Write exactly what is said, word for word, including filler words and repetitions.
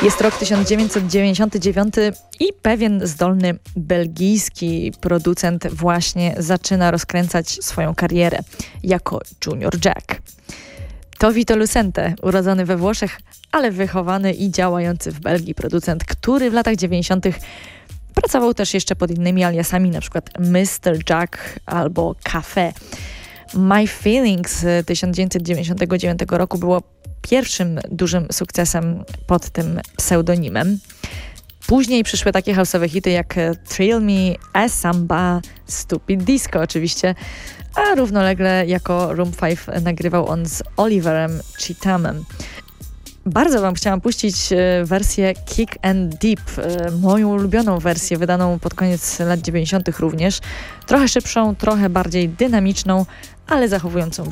Jest rok tysiąc dziewięćset dziewięćdziesiąty dziewiąty i pewien zdolny belgijski producent właśnie zaczyna rozkręcać swoją karierę jako Junior Jack. To Vito Lucente, urodzony we Włoszech, ale wychowany i działający w Belgii producent, który w latach dziewięćdziesiątych pracował też jeszcze pod innymi aliasami, na przykład mister Jack albo Café. My Feelings z tysiąc dziewięćset dziewięćdziesiątego dziewiątego roku było pierwszym dużym sukcesem pod tym pseudonimem. Później przyszły takie house'owe hity jak Thrill Me, A Samba, Stupid Disco oczywiście, a równolegle jako Room pięć nagrywał on z Oliverem Cheathamem. Bardzo wam chciałam puścić wersję Kick and Deep, moją ulubioną wersję, wydaną pod koniec lat dziewięćdziesiątych również. Trochę szybszą, trochę bardziej dynamiczną, ale zachowującą